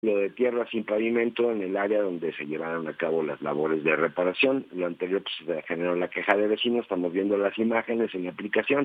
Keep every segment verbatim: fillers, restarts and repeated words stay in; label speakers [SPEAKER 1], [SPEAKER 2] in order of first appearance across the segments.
[SPEAKER 1] lo de tierra sin pavimento en el área donde se llevaron a cabo las labores de reparación. Lo anterior pues, se generó la queja de vecinos, estamos viendo las imágenes en la aplicación,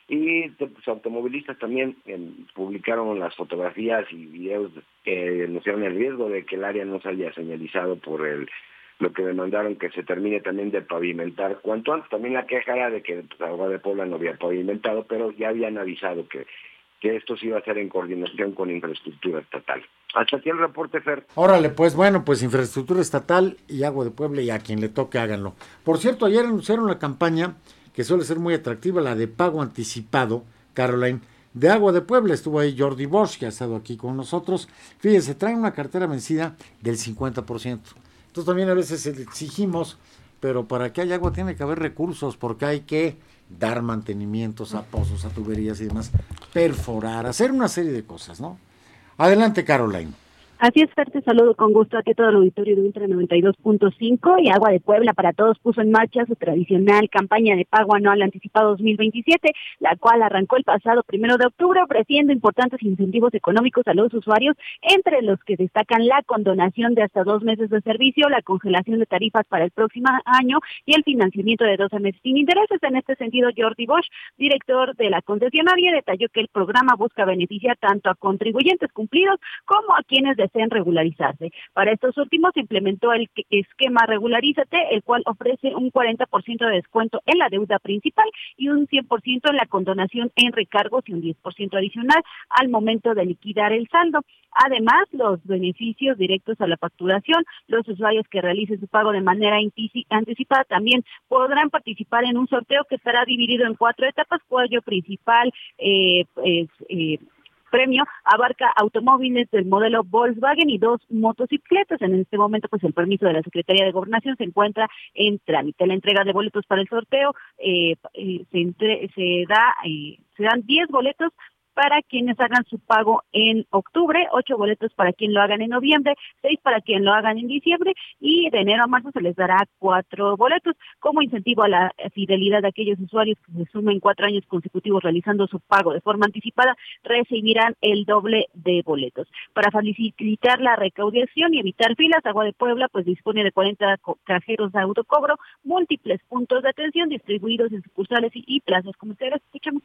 [SPEAKER 1] y pues, automovilistas también eh, publicaron las fotografías y videos que denunciaron el riesgo de que el área no se haya señalizado por el lo que demandaron que se termine también de pavimentar cuanto antes. También la queja era de que pues, Agua de Puebla no había pavimentado, pero ya habían avisado que, que esto se iba a hacer en coordinación con infraestructura estatal. Hasta aquí el reporte, Fer.
[SPEAKER 2] Órale, pues bueno, pues infraestructura estatal y Agua de Puebla, y a quien le toque háganlo. Por cierto, ayer anunciaron la campaña que suele ser muy atractiva, la de pago anticipado, Caroline, de Agua de Puebla. Estuvo ahí Jordi Bosch, que ha estado aquí con nosotros. Fíjense, traen una cartera vencida del cincuenta por ciento. Entonces también a veces exigimos, pero para que haya agua tiene que haber recursos, porque hay que dar mantenimientos a pozos, a tuberías y demás, perforar, hacer una serie de cosas, ¿no? Adelante, Caroline.
[SPEAKER 3] Así es, Fer, te saludo con gusto a todo el auditorio de Ultra noventa y dos punto cinco, y Agua de Puebla para Todos puso en marcha su tradicional campaña de pago anual anticipado dos mil veintisiete, la cual arrancó el pasado primero de octubre, ofreciendo importantes incentivos económicos a los usuarios, entre los que destacan la condonación de hasta dos meses de servicio, la congelación de tarifas para el próximo año y el financiamiento de doce meses sin intereses. En este sentido, Jordi Bosch, director de la concesionaria, detalló que el programa busca beneficiar tanto a contribuyentes cumplidos como a quienes desean regularizarse. Para estos últimos se implementó el esquema Regularízate, el cual ofrece un cuarenta por ciento de descuento en la deuda principal y un cien por ciento en la condonación en recargos y un diez por ciento adicional al momento de liquidar el saldo. Además, los beneficios directos a la facturación, los usuarios que realicen su pago de manera anticipada también podrán participar en un sorteo que estará dividido en cuatro etapas, cuyo principal eh, es, eh, premio abarca automóviles del modelo Volkswagen y dos motocicletas. En este momento, pues el permiso de la Secretaría de Gobernación se encuentra en trámite. La entrega de boletos para el sorteo eh, eh, se, entre, se da, eh, se dan diez boletos para quienes hagan su pago en octubre, ocho boletos para quien lo hagan en noviembre, seis para quien lo hagan en diciembre, y de enero a marzo se les dará cuatro boletos. Como incentivo a la fidelidad de aquellos usuarios que se sumen cuatro años consecutivos realizando su pago de forma anticipada, recibirán el doble de boletos. Para facilitar la recaudación y evitar filas, Agua de Puebla pues dispone de cuarenta cajeros de autocobro, múltiples puntos de atención distribuidos en sucursales y, y plazas comerciales. Escuchamos.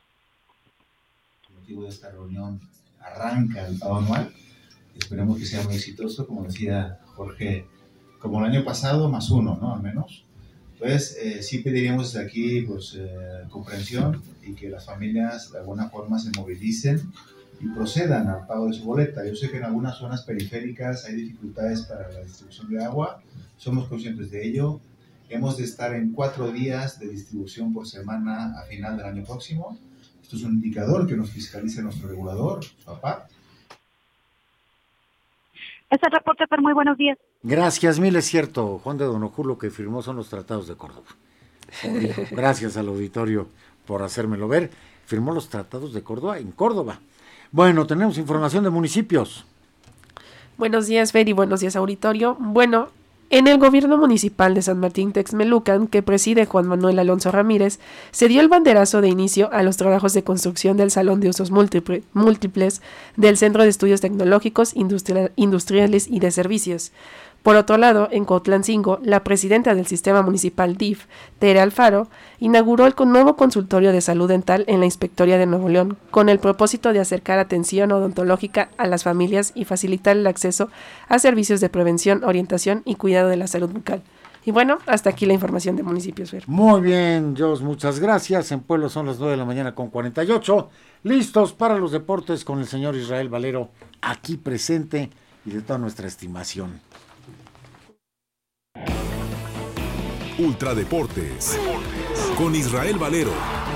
[SPEAKER 4] De esta reunión arranca el pago anual. Esperemos que sea muy exitoso, como decía Jorge, como el año pasado, más uno, ¿no? Al menos. Entonces, eh, sí pediríamos desde aquí pues, eh, comprensión y que las familias de alguna forma se movilicen y procedan al pago de su boleta. Yo sé que en algunas zonas periféricas hay dificultades para la distribución de agua, somos conscientes de ello. Hemos de estar en cuatro días de distribución por semana a final del año próximo. Esto es un indicador que nos fiscaliza nuestro regulador, su A P A.
[SPEAKER 3] Este reporte, Fer, muy buenos días.
[SPEAKER 2] Gracias mil, es cierto, Juan de Donojú, lo que firmó son los tratados de Córdoba. Gracias al auditorio por hacérmelo ver. Firmó los tratados de Córdoba en Córdoba. Bueno, tenemos información de municipios.
[SPEAKER 5] Buenos días, Fer, y buenos días, auditorio. Bueno, en el gobierno municipal de San Martín Texmelucan, que preside Juan Manuel Alonso Ramírez, se dio el banderazo de inicio a los trabajos de construcción del Salón de Usos Múltiple, Múltiples del Centro de Estudios Tecnológicos, Industrial, Industriales y de Servicios. Por otro lado, en Cuautlancingo, la presidenta del Sistema Municipal D I F, Tere Alfaro, inauguró el nuevo consultorio de salud dental en la Inspectoría de Nuevo León, con el propósito de acercar atención odontológica a las familias y facilitar el acceso a servicios de prevención, orientación y cuidado de la salud bucal. Y bueno, hasta aquí la información de Municipios Ver.
[SPEAKER 2] Muy bien, Jos, muchas gracias. En Pueblo son las nueve de la mañana con cuarenta y ocho. Listos para los deportes con el señor Israel Valero, aquí presente y de toda nuestra estimación.
[SPEAKER 6] Ultradeportes con Israel Valero.